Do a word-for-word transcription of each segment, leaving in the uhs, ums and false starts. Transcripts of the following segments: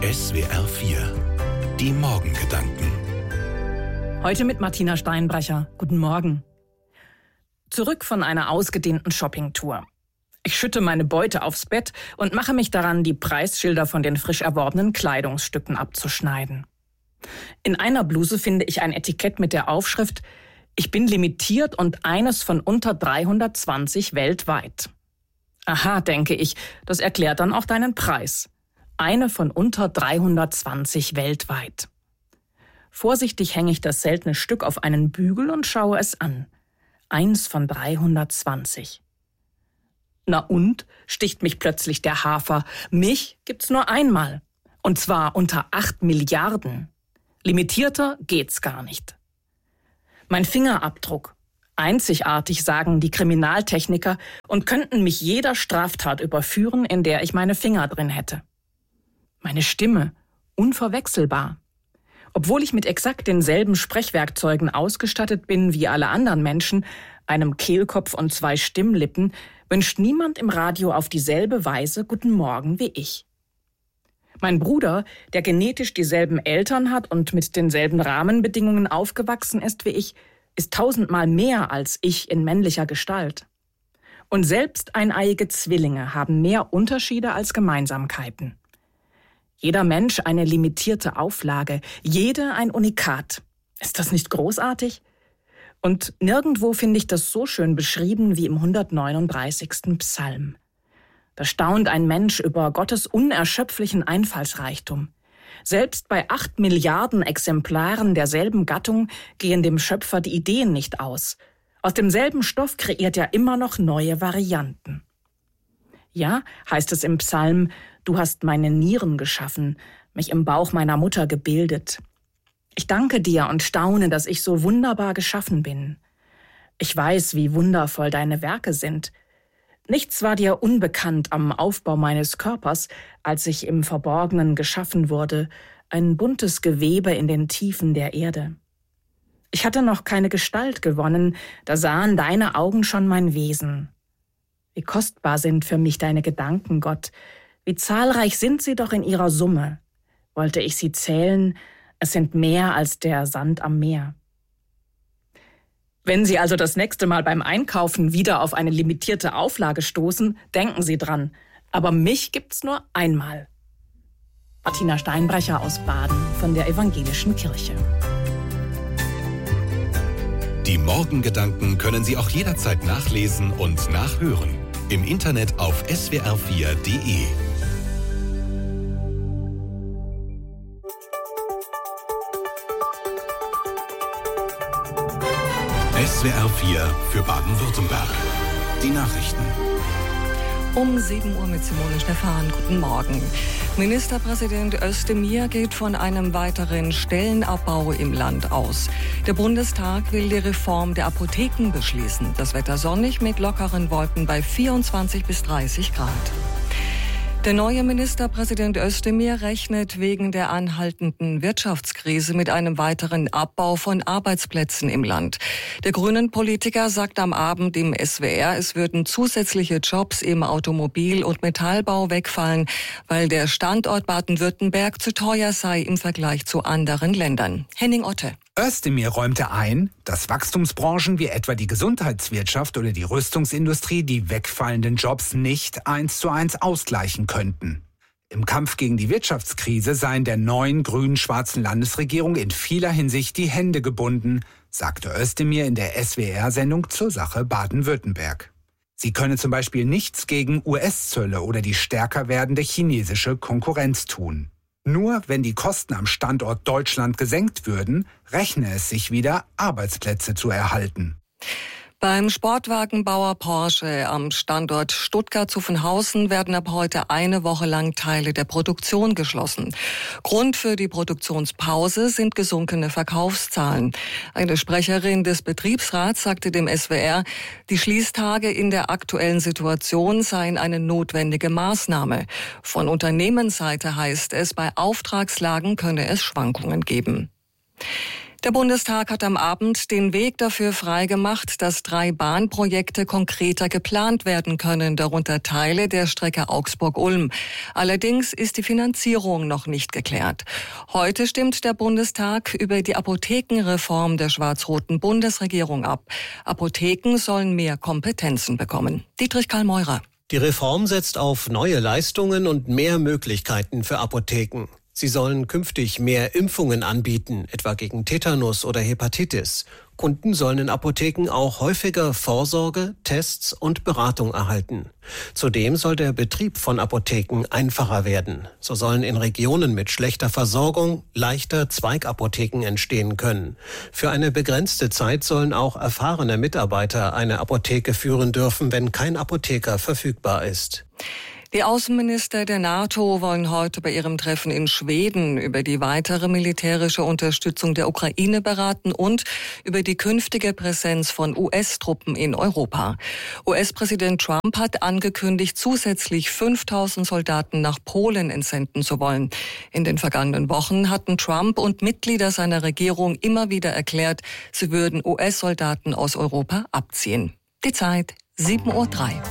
S W R vier. Die Morgengedanken. Heute mit Martina Steinbrecher. Guten Morgen. Zurück von einer ausgedehnten Shoppingtour. Ich schütte meine Beute aufs Bett und mache mich daran, die Preisschilder von den frisch erworbenen Kleidungsstücken abzuschneiden. In einer Bluse finde ich ein Etikett mit der Aufschrift: Ich bin limitiert und eines von unter dreihundertzwanzig weltweit. Aha, denke ich, das erklärt dann auch deinen Preis. Eine von unter dreihundertzwanzig weltweit. Vorsichtig hänge ich das seltene Stück auf einen Bügel und schaue es an. Eins von dreihundertzwanzig. Na und, sticht mich plötzlich der Hafer, mich gibt's nur einmal. Und zwar unter acht Milliarden. Limitierter geht's gar nicht. Mein Fingerabdruck. Einzigartig, sagen die Kriminaltechniker, und könnten mich jeder Straftat überführen, in der ich meine Finger drin hätte. Meine Stimme, unverwechselbar. Obwohl ich mit exakt denselben Sprechwerkzeugen ausgestattet bin wie alle anderen Menschen, einem Kehlkopf und zwei Stimmlippen, wünscht niemand im Radio auf dieselbe Weise Guten Morgen wie ich. Mein Bruder, der genetisch dieselben Eltern hat und mit denselben Rahmenbedingungen aufgewachsen ist wie ich, ist tausendmal mehr als ich in männlicher Gestalt. Und selbst eineiige Zwillinge haben mehr Unterschiede als Gemeinsamkeiten. Jeder Mensch eine limitierte Auflage, jede ein Unikat. Ist das nicht großartig? Und nirgendwo finde ich das so schön beschrieben wie im hundertneununddreißigsten Psalm. Da staunt ein Mensch über Gottes unerschöpflichen Einfallsreichtum. Selbst bei acht Milliarden Exemplaren derselben Gattung gehen dem Schöpfer die Ideen nicht aus. Aus demselben Stoff kreiert er immer noch neue Varianten. Ja, heißt es im Psalm, du hast meine Nieren geschaffen, mich im Bauch meiner Mutter gebildet. Ich danke dir und staune, dass ich so wunderbar geschaffen bin. Ich weiß, wie wundervoll deine Werke sind. Nichts war dir unbekannt am Aufbau meines Körpers, als ich im Verborgenen geschaffen wurde, ein buntes Gewebe in den Tiefen der Erde. Ich hatte noch keine Gestalt gewonnen, da sahen deine Augen schon mein Wesen. Wie kostbar sind für mich deine Gedanken, Gott, wie zahlreich sind sie doch in ihrer Summe. Wollte ich sie zählen, es sind mehr als der Sand am Meer. Wenn Sie also das nächste Mal beim Einkaufen wieder auf eine limitierte Auflage stoßen, denken Sie dran. Aber mich gibt's nur einmal. Martina Steinbrecher aus Baden von der Evangelischen Kirche. Die Morgengedanken können Sie auch jederzeit nachlesen und nachhören. Im Internet auf S W R vier Punkt de. S W R vier für Baden-Württemberg. Die Nachrichten. Um sieben Uhr mit Simone Stephan. Guten Morgen. Ministerpräsident Özdemir geht von einem weiteren Stellenabbau im Land aus. Der Bundestag will die Reform der Apotheken beschließen. Das Wetter sonnig mit lockeren Wolken bei vierundzwanzig bis dreißig Grad. Der neue Ministerpräsident Özdemir rechnet wegen der anhaltenden Wirtschaftskrise mit einem weiteren Abbau von Arbeitsplätzen im Land. Der Grünen-Politiker sagt am Abend im S W R, es würden zusätzliche Jobs im Automobil- und Metallbau wegfallen, weil der Standort Baden-Württemberg zu teuer sei im Vergleich zu anderen Ländern. Henning Otte. Özdemir räumte ein, dass Wachstumsbranchen wie etwa die Gesundheitswirtschaft oder die Rüstungsindustrie die wegfallenden Jobs nicht eins zu eins ausgleichen könnten. Im Kampf gegen die Wirtschaftskrise seien der neuen grün-schwarzen Landesregierung in vieler Hinsicht die Hände gebunden, sagte Özdemir in der S W R-Sendung zur Sache Baden-Württemberg. Sie könne zum Beispiel nichts gegen U S-Zölle oder die stärker werdende chinesische Konkurrenz tun. Nur wenn die Kosten am Standort Deutschland gesenkt würden, rechne es sich wieder, Arbeitsplätze zu erhalten. Beim Sportwagenbauer Porsche am Standort Stuttgart-Zuffenhausen werden ab heute eine Woche lang Teile der Produktion geschlossen. Grund für die Produktionspause sind gesunkene Verkaufszahlen. Eine Sprecherin des Betriebsrats sagte dem S W R, die Schließtage in der aktuellen Situation seien eine notwendige Maßnahme. Von Unternehmensseite heißt es, bei Auftragslagen könne es Schwankungen geben. Der Bundestag hat am Abend den Weg dafür freigemacht, dass drei Bahnprojekte konkreter geplant werden können, darunter Teile der Strecke Augsburg-Ulm. Allerdings ist die Finanzierung noch nicht geklärt. Heute stimmt der Bundestag über die Apothekenreform der schwarz-roten Bundesregierung ab. Apotheken sollen mehr Kompetenzen bekommen. Dietrich Karl Meurer. Die Reform setzt auf neue Leistungen und mehr Möglichkeiten für Apotheken. Sie sollen künftig mehr Impfungen anbieten, etwa gegen Tetanus oder Hepatitis. Kunden sollen in Apotheken auch häufiger Vorsorge, Tests und Beratung erhalten. Zudem soll der Betrieb von Apotheken einfacher werden. So sollen in Regionen mit schlechter Versorgung leichter Zweigapotheken entstehen können. Für eine begrenzte Zeit sollen auch erfahrene Mitarbeiter eine Apotheke führen dürfen, wenn kein Apotheker verfügbar ist. Die Außenminister der NATO wollen heute bei ihrem Treffen in Schweden über die weitere militärische Unterstützung der Ukraine beraten und über die künftige Präsenz von U S-Truppen in Europa. U S-Präsident Trump hat angekündigt, zusätzlich fünftausend Soldaten nach Polen entsenden zu wollen. In den vergangenen Wochen hatten Trump und Mitglieder seiner Regierung immer wieder erklärt, sie würden U S-Soldaten aus Europa abziehen. Die Zeit sieben Uhr drei.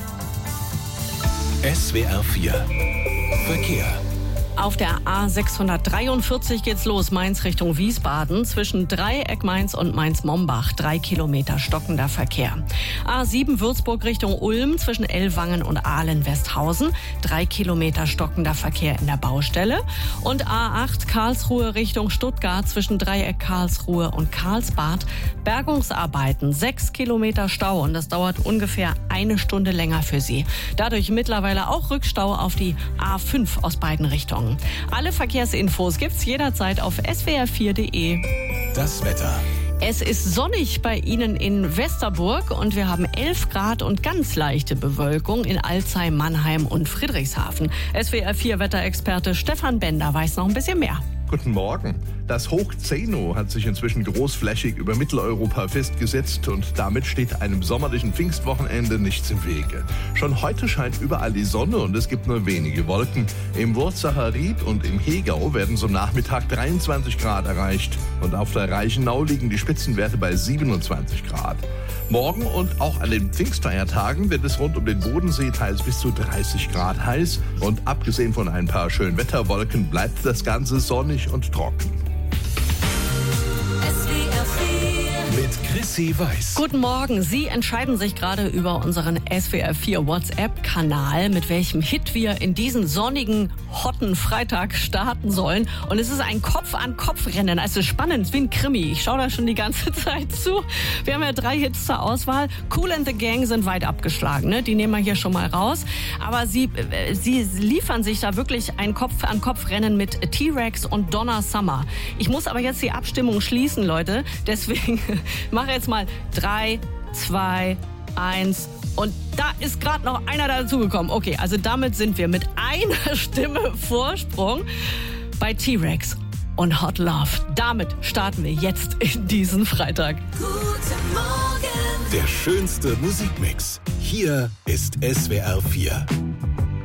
S W R vier Verkehr. Auf der A sechshundertdreiundvierzig geht's los, Mainz Richtung Wiesbaden, zwischen Dreieck Mainz und Mainz-Mombach, drei Kilometer stockender Verkehr. A sieben Würzburg Richtung Ulm, zwischen Ellwangen und Ahlen-Westhausen, drei Kilometer stockender Verkehr in der Baustelle. Und A acht Karlsruhe Richtung Stuttgart, zwischen Dreieck Karlsruhe und Karlsbad, Bergungsarbeiten, sechs Kilometer Stau und das dauert ungefähr eine Stunde länger für Sie. Dadurch mittlerweile auch Rückstau auf die A fünf aus beiden Richtungen. Alle Verkehrsinfos gibt's jederzeit auf S W R vier Punkt de. Das Wetter. Es ist sonnig bei Ihnen in Westerburg und wir haben elf Grad und ganz leichte Bewölkung in Alzey, Mannheim und Friedrichshafen. S W R vier Wetterexperte Stefan Bender weiß noch ein bisschen mehr. Guten Morgen. Das Hoch Zeno hat sich inzwischen großflächig über Mitteleuropa festgesetzt und damit steht einem sommerlichen Pfingstwochenende nichts im Wege. Schon heute scheint überall die Sonne und es gibt nur wenige Wolken. Im Wurzacher Ried und im Hegau werden zum Nachmittag dreiundzwanzig Grad erreicht und auf der Reichenau liegen die Spitzenwerte bei siebenundzwanzig Grad. Morgen und auch an den Pfingstfeiertagen wird es rund um den Bodensee teils bis zu dreißig Grad heiß und abgesehen von ein paar schönen Wetterwolken bleibt das Ganze sonnig und trocken. Mit Chrissy Weiß. Guten Morgen. Sie entscheiden sich gerade über unseren S W R vier WhatsApp-Kanal, mit welchem Hit wir in diesen sonnigen, hotten Freitag starten sollen. Und es ist ein Kopf-an-Kopf-Rennen. Also spannend, wie ein Krimi. Ich schaue da schon die ganze Zeit zu. Wir haben ja drei Hits zur Auswahl. Kool and the Gang sind weit abgeschlagen, ne? Die nehmen wir hier schon mal raus. Aber sie, äh, sie liefern sich da wirklich ein Kopf-an-Kopf-Rennen mit T-Rex und Donna Summer. Ich muss aber jetzt die Abstimmung schließen, Leute. Deswegen mache jetzt mal drei, zwei, eins und da ist gerade noch einer dazugekommen. Okay, also damit sind wir mit einer Stimme Vorsprung bei T-Rex und Hot Love. Damit starten wir jetzt in diesen Freitag. Guten Morgen. Der schönste Musikmix. Hier ist S W R vier.